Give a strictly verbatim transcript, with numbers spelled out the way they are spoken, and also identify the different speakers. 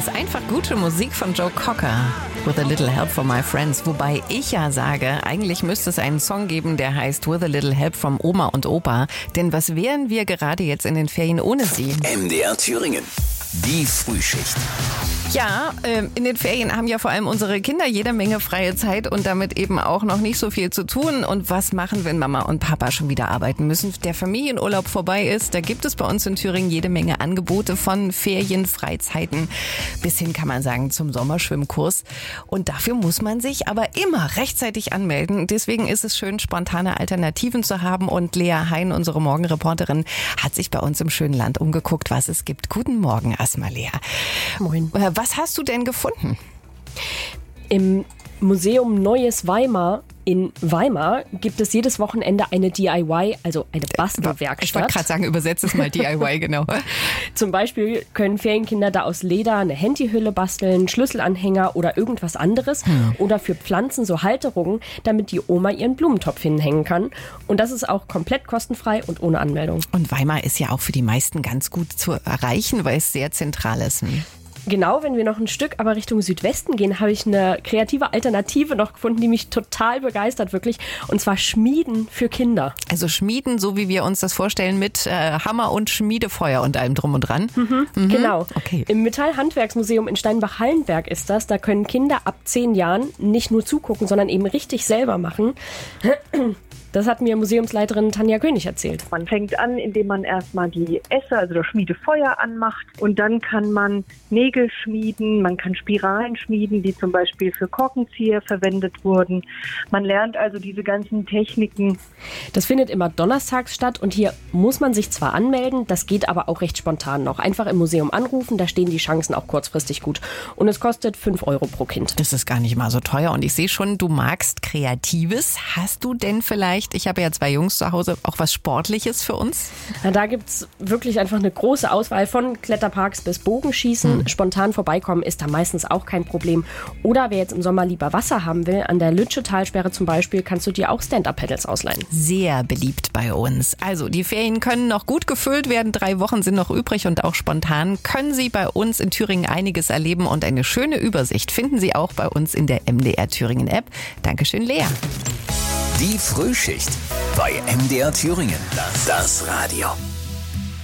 Speaker 1: ist einfach gute Musik von Joe Cocker. With a little help from my friends. Wobei ich ja sage, eigentlich müsste es einen Song geben, der heißt With a little help from Oma und Opa. Denn was wären wir gerade jetzt in den Ferien ohne sie?
Speaker 2: M D R Thüringen. Die Frühschicht.
Speaker 1: Ja, äh, in den Ferien haben ja vor allem unsere Kinder jede Menge freie Zeit und damit eben auch noch nicht so viel zu tun. Und was machen, wenn Mama und Papa schon wieder arbeiten müssen? Der Familienurlaub vorbei ist. Da gibt es bei uns in Thüringen jede Menge Angebote von Ferien, Freizeiten bis hin, kann man sagen, zum Sommerschwimmkurs. Und dafür muss man sich aber immer rechtzeitig anmelden. Deswegen ist es schön, spontane Alternativen zu haben. Und Lea Hein, unsere Morgenreporterin, hat sich bei uns im schönen Land umgeguckt, was es gibt. Guten Morgen erstmal, Lea.
Speaker 3: Moin.
Speaker 1: Was hast du denn gefunden?
Speaker 3: Im Museum Neues Weimar in Weimar gibt es jedes Wochenende eine D I Y, also eine Bastelwerkstatt.
Speaker 1: Ich wollte gerade sagen, übersetze es mal D I Y, genau.
Speaker 3: Zum Beispiel können Ferienkinder da aus Leder eine Handyhülle basteln, Schlüsselanhänger oder irgendwas anderes. Hm. Oder für Pflanzen so Halterungen, damit die Oma ihren Blumentopf hinhängen kann. Und das ist auch komplett kostenfrei und ohne Anmeldung.
Speaker 1: Und Weimar ist ja auch für die meisten ganz gut zu erreichen, weil es sehr zentral ist. Hm.
Speaker 3: Genau, wenn wir noch ein Stück aber Richtung Südwesten gehen, habe ich eine kreative Alternative noch gefunden, die mich total begeistert, wirklich. Und zwar Schmieden für Kinder.
Speaker 1: Also Schmieden, so wie wir uns das vorstellen, mit äh, Hammer und Schmiedefeuer und allem drum und dran.
Speaker 3: Mhm, mhm. Genau.
Speaker 1: Okay.
Speaker 3: Im Metallhandwerksmuseum in Steinbach-Hallenberg ist das. Da können Kinder ab zehn Jahren nicht nur zugucken, sondern eben richtig selber machen. Das hat mir Museumsleiterin Tanja König erzählt.
Speaker 4: Man fängt an, indem man erstmal die Esse, also das Schmiedefeuer anmacht. Und dann kann man Nägel schmieden, man kann Spiralen schmieden, die zum Beispiel für Korkenzieher verwendet wurden. Man lernt also diese ganzen Techniken.
Speaker 3: Das findet immer donnerstags statt und hier muss man sich zwar anmelden, das geht aber auch recht spontan noch. Einfach im Museum anrufen, da stehen die Chancen auch kurzfristig gut. Und es kostet fünf Euro pro Kind.
Speaker 1: Das ist gar nicht mal so teuer. Und ich sehe schon, du magst Kreatives. Hast du denn vielleicht, ich habe ja zwei Jungs zu Hause, auch was Sportliches für uns?
Speaker 3: Na, da gibt's wirklich einfach eine große Auswahl von Kletterparks bis Bogenschießen. Hm. Spontan vorbeikommen ist da meistens auch kein Problem. Oder wer jetzt im Sommer lieber Wasser haben will, an der Lütsche-Talsperre zum Beispiel, kannst du dir auch Stand-Up-Pedals ausleihen.
Speaker 1: Sehr beliebt bei uns. Also die Ferien können noch gut gefüllt werden. Drei Wochen sind noch übrig und auch spontan können Sie bei uns in Thüringen einiges erleben. Und eine schöne Übersicht finden Sie auch bei uns in der M D R Thüringen App. Dankeschön, Lea.
Speaker 2: Die Frühschicht bei M D R Thüringen. Das Radio.